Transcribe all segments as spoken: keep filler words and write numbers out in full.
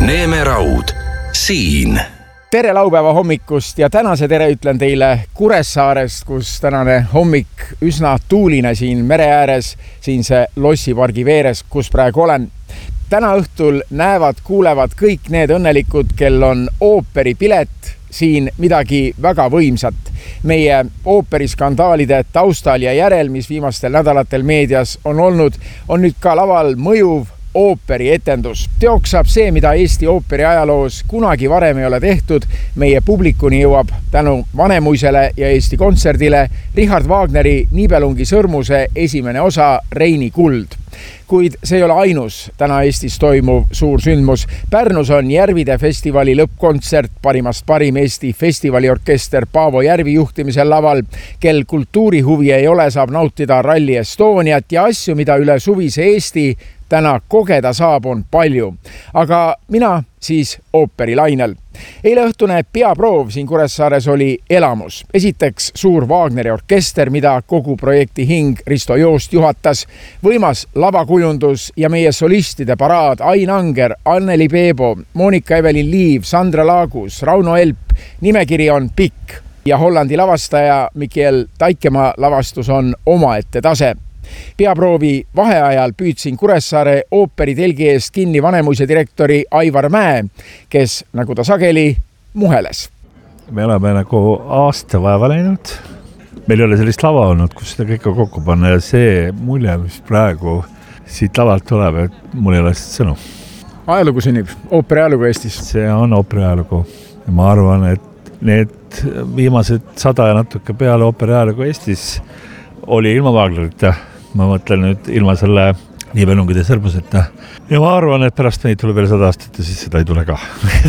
Neeme Raud, siin. Tere laupäeva hommikust ja tänase tere ütlen teile Kuressaarest, kus tänane hommik üsna tuuline siin mere ääres, siin see Lossipargi veeres, kus praegu olen. Täna õhtul näevad, kuulevad kõik need õnnelikud, kel on ooperipilet, siin midagi väga võimsat. Meie ooperiskandaalide taustal ja järel, mis viimastel nädalatel meedias on olnud, on nüüd ka laval mõjuv ooperietendus. Teoks saab see, mida Eesti ooperi ajaloos kunagi varem ei ole tehtud. Meie publikuni jõuab tänu Vanemuisele ja Eesti Kontserdile Richard Wagneri Nibelungi sõrmuse esimene osa Reini kuld. Kuid see ei ole ainus täna Eestis toimuv suur sündmus. Pärnus on Järvide festivali lõppkontsert, parimast parim Eesti festivaliorkester Paavo Järvi juhtimisel laval, kel kultuurihuvi ei ole, saab nautida Rally Estoniat ja asju, mida üle suvise Eesti täna kogeda saab, on palju. Aga mina siis ooperilainel. Eile õhtune peaproov siin Kuressaares oli elamus. Esiteks suur Wagneri orkester, mida kogu projekti hing Risto Joost juhatas, võimas lavakujundus ja meie solistide paraad Ain Anger, Anneli Peebo, Monika Evelin Liiv, Sandra Laagus, Rauno Elp. Nimekiri on pikk ja Hollandi lavastaja Mikiel Taikemaa lavastus on omaette tase. Peaproovi vaheajal püüdsin Kuressaare ooperi telgi eest kinni Vanemuise direktori Aivar Mäe, kes, nagu ta sageli, muheles. Me oleme nagu aasta vaeva läinud. Meil ei ole sellist lava olnud, kus seda kõike kokku panna ja see mulje, mis praegu siit lavalt tuleb, et mul ei ole sõnu. Ajalugu sünnib, ooperi ajalugu Eestis. See on ooperi ajalugu. Ma arvan, et need viimased sada ja natuke peale ooperi ajalugu Eestis oli ilma Wagnerita. Ma mõtlen nüüd ilma selle Nibelungide sõrmuseta. Ja ma arvan, et pärast meid tuleb veel sada aastat ja siis seda ei tule ka.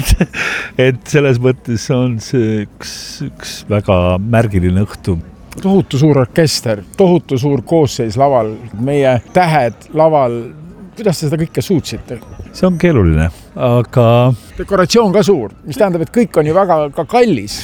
et selles mõttes on see üks, üks väga märgiline õhtu. Tohutu suur orkester, tohutu suur koosseis laval, meie tähed laval. Kuidas te seda kõike suutsite? See on keeruline, aga... Dekoratsioon ka suur, mis tähendab, et kõik on ju väga ka kallis.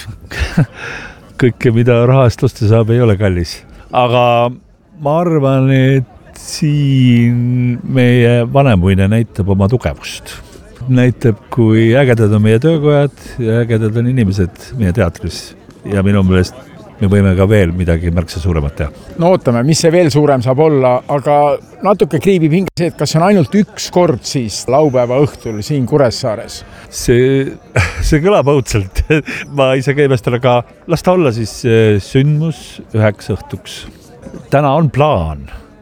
Kõike, mida rahast osta saab, ei ole kallis. Aga ma arvan, et siin meie Vanemuine näitab oma tugevust. Näitab, kui ägedad on meie töökojad ja ägedad on inimesed meie teatris. Ja minu meelest me võime ka veel midagi märksa suuremat teha. No ootame, mis see veel suurem saab olla, aga natuke kriibib hinge see, et kas on ainult üks kord siis laupäeva õhtul siin Kuressaares? See, see kõlab õudselt. Ma isegi imestan, aga las ta olla siis sündmus üheks õhtuks. Täna on plaan,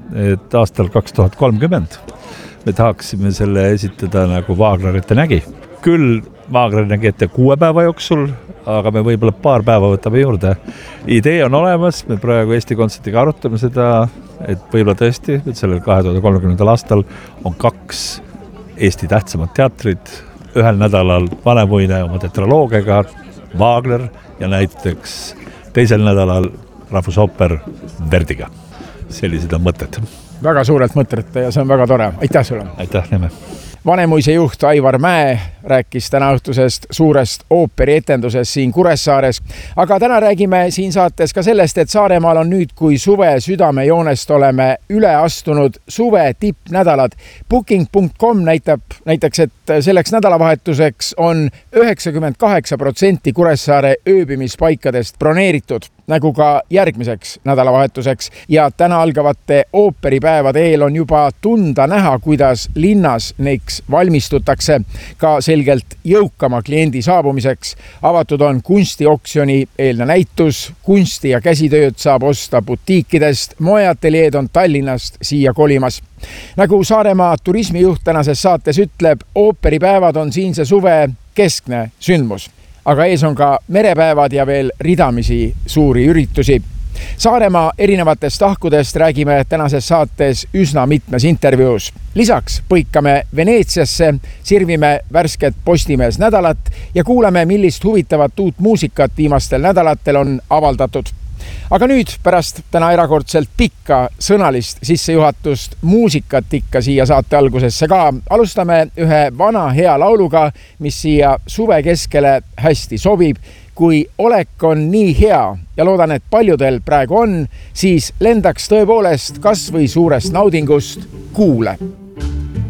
et aastal kaks tuhat kolmkümmend me tahaksime selle esitada nagu Wagner ette nägi. Küll Wagner nägi ette kuue päeva jooksul, aga me võib-olla paar päeva võtame juurde. Idee on olemas, me praegu Eesti Kontserdiga arutame seda, et võib-olla tõesti, et sellel kahe tuhande kolmekümnendal aastal on kaks Eesti tähtsamat teatrit. Ühel nädalal Vanemuine oma tetraloogiaga, Wagner ja näiteks teisel nädalal Rahvusooper Verdiga. Sellised on mõtted. Väga suurelt mõtted ja see on väga tore. Aitäh sulle. Aitäh, Neeme. Vanemuise juht Aivar Mäe rääkis täna õhtusest suurest ooperietendusest siin Kuressaares. Aga täna räägime siin saates ka sellest, et Saaremaal on nüüd, kui suve südamejoonest oleme üle astunud suve tippnädalad. Booking punkt com näitab näiteks, et selleks nädalavahetuseks on üheksakümmend kaheksa protsenti Kuressaare ööbimispaikadest broneeritud, nagu ka järgmiseks nädalavahetuseks. Ja täna algavate ooperipäevade eel on juba tunda näha, kuidas linnas neiks valmistutakse ka selgelt jõukama kliendi saabumiseks. Avatud on kunstioksjoni eelne näitus, kunsti ja käsitööd saab osta butiikidest, moeateljeed on Tallinnast siia kolimas. Nagu Saaremaa turismijuht tänases saates ütleb, ooperipäevad on siinse suve keskne sündmus. Aga ees on ka merepäevad ja veel ridamisi suuri üritusi. Saaremaa erinevatest tahkudest räägime tänases saates üsna mitmes intervjuus. Lisaks põikame Veneetsiasse, sirvime värsket Postimees nädalat ja kuuleme, millist huvitavat uut muusikat viimastel nädalatel on avaldatud. Aga nüüd pärast täna erakordselt pikka sõnalist sissejuhatust muusikat ikka siia saate algusesse ka. Alustame ühe vana hea lauluga, mis siia suve keskele hästi sobib. Kui olek on nii hea ja loodan, et paljudel praegu on, siis lendaks tõepoolest kas või suurest naudingust kuule.